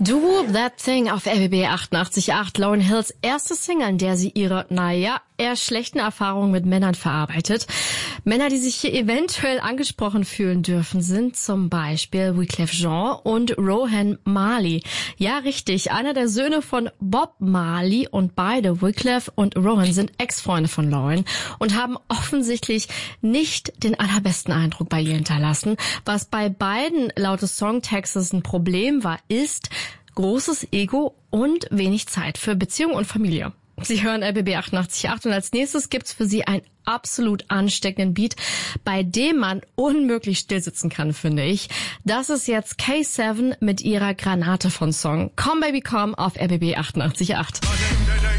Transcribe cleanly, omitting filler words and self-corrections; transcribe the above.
Do That Thing auf RBB 88.8, Lauryn Hills erste Single, in der sie ihre, eher schlechten Erfahrungen mit Männern verarbeitet. Männer, die sich hier eventuell angesprochen fühlen dürfen, sind zum Beispiel Wyclef Jean und Rohan Marley. Ja, richtig, einer der Söhne von Bob Marley, und beide, Wyclef und Rohan, sind Ex-Freunde von Lauryn und haben offensichtlich nicht den allerbesten Eindruck bei ihr hinterlassen. Was bei beiden laut des Songtextes ein Problem war, ist großes Ego und wenig Zeit für Beziehung und Familie. Sie hören RBB 88.8 und als nächstes gibt's für Sie einen absolut ansteckenden Beat, bei dem man unmöglich stillsitzen kann, finde ich. Das ist jetzt K7 mit ihrer Granate von Song Come Baby Come auf RBB 88.8.